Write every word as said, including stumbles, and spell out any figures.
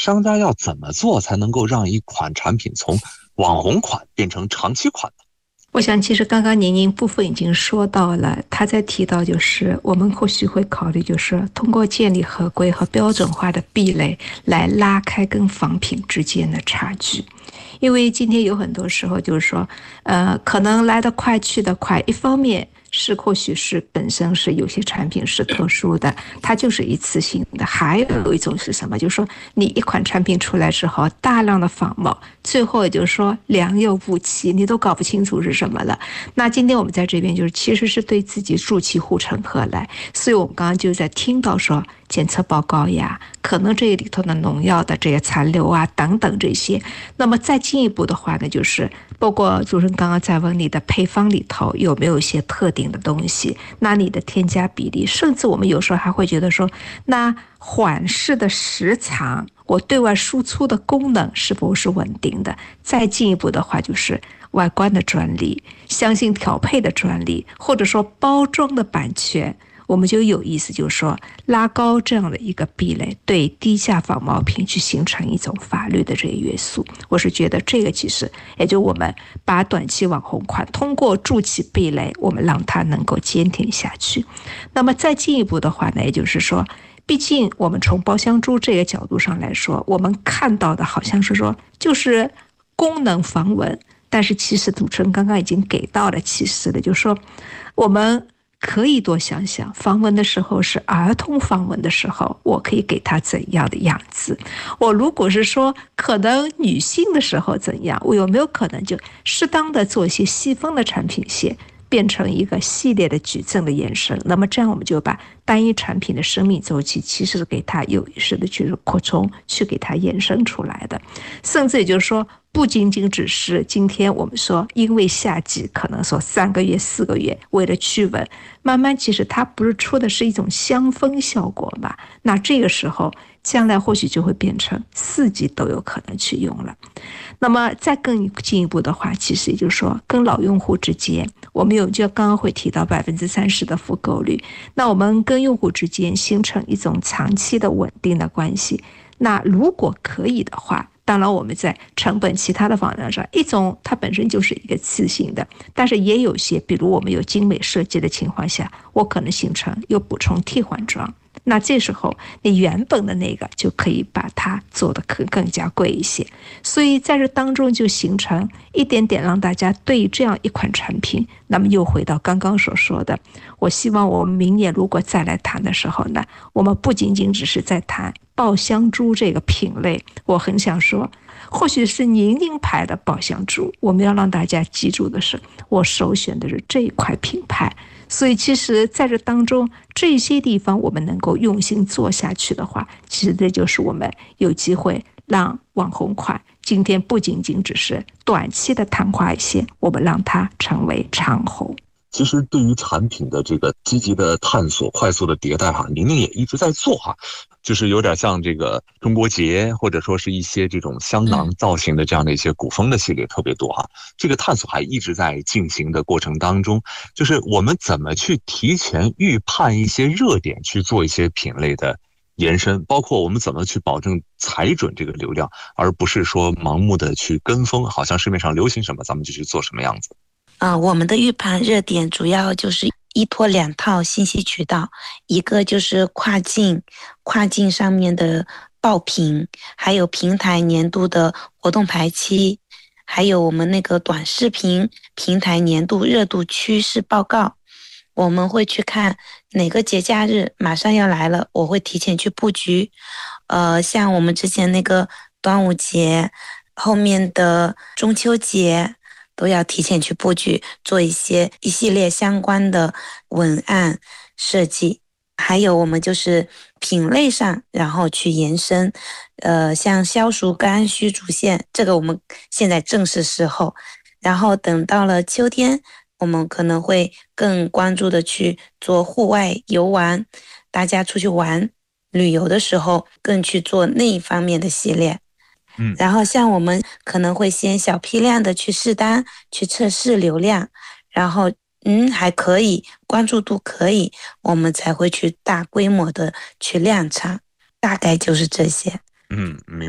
商家要怎么做才能够让一款产品从网红款变成长期款呢？ 我想，其实刚刚宁宁部分已经说到了，他在提到就是我们或许会考虑，就是通过建立合规和标准化的壁垒，来拉开跟仿品之间的差距。因为今天有很多时候就是说，呃，可能来得快去得快，一方面是或许是本身是有些产品是特殊的，它就是一次性的；还有一种是什么？就是说你一款产品出来之后，大量的仿冒，最后也就是说良莠不齐，你都搞不清楚是什么了。那今天我们在这边就是其实是对自己筑起护城河来，所以我们刚刚就在听到说检测报告呀，可能这里头的农药的这些残留啊等等这些。那么再进一步的话呢，就是包括主持人刚刚在问你的配方里头有没有一些特定的东西，那你的添加比例，甚至我们有时候还会觉得说，那缓释的时长，我对外输出的功能是否是稳定的？再进一步的话，就是外观的专利、相信调配的专利，或者说包装的版权。我们就有意思，就是说拉高这样的一个壁垒，对低价仿冒品去形成一种法律的这个约束。我是觉得这个其实也就我们把短期网红款通过筑起壁垒，我们让它能够坚挺下去。那么再进一步的话呢，也就是说，毕竟我们从包香珠这个角度上来说，我们看到的好像是说就是功能防蚊，但是其实主持人刚刚已经给到了启示的，就是说我们可以多想想，防蚊的时候是儿童防蚊的时候，我可以给他怎样的样子？我如果是说可能女性的时候怎样，我有没有可能就适当的做一些细分的产品线，变成一个系列的矩阵的延伸？那么这样我们就把单一产品的生命周期其实给它有意识的去扩充，去给它延伸出来的。甚至也就是说，不仅仅只是今天我们说，因为夏季可能说三个月、四个月，为了驱蚊，慢慢其实它不是出的是一种香氛效果嘛？那这个时候，将来或许就会变成四季都有可能去用了。那么再更进一步的话，其实也就是说，跟老用户之间，我们有就刚刚会提到百分之三十的复购率，那我们跟用户之间形成一种长期的稳定的关系。那如果可以的话，当然我们在成本其他的方面上，一种它本身就是一个次性的，但是也有些，比如我们有精美设计的情况下，我可能形成有补充替换装。那这时候你原本的那个就可以把它做得更更加贵一些，所以在这当中就形成一点点让大家对这样一款产品，那么又回到刚刚所说的，我希望我们明年如果再来谈的时候呢，我们不仅仅只是在谈爆香珠这个品类，我很想说，或许是宁宁牌的爆香珠，我们要让大家记住的是，我首选的是这一块品牌。所以其实在这当中，这些地方我们能够用心做下去的话，其实这就是我们有机会让网红款今天不仅仅只是短期的昙花一现，我们让它成为长红。 其实对于产品的这个积极的探索、快速的迭代哈，宁宁也一直在做哈，就是有点像这个中国结，或者说是一些这种香囊造型的这样的一些古风的系列特别多哈。这个探索还一直在进行的过程当中，就是我们怎么去提前预判一些热点，去做一些品类的延伸，包括我们怎么去保证踩准这个流量，而不是说盲目的去跟风，好像市面上流行什么咱们就去做什么样子。 呃，我们的预判热点主要就是依托两套信息渠道，一个就是跨境，跨境上面的爆品，还有平台年度的活动排期，还有我们那个短视频平台年度热度趋势报告。我们会去看哪个节假日马上要来了，我会提前去布局。呃，像我们之前那个端午节，后面的中秋节，都要提前去布局，做一些一系列相关的文案设计。还有我们就是品类上，然后去延伸，呃，像消暑肝虚主线，这个我们现在正是时候。然后等到了秋天，我们可能会更关注的去做户外游玩，大家出去玩旅游的时候，更去做那一方面的系列。 嗯， 然后像我们可能会先小批量的去试单，去测试流量，然后嗯还可以，关注度可以，我们才会去大规模的去量产，大概就是这些。 嗯，明白。